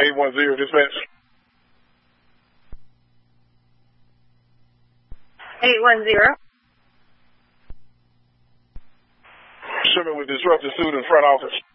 810 dispatch. 810. Shipment with disruptive suit in front office.